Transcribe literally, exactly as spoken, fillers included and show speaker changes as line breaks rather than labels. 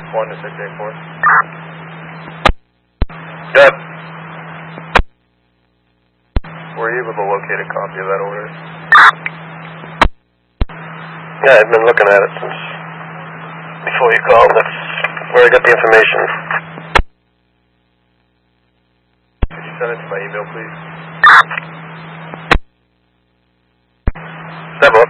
one to six eight four.
Good.
Were you able to locate a copy of that order?
Yeah, I've been looking at it since before you called. That's where I got the information.
Could you send it to my email, please?
Step up.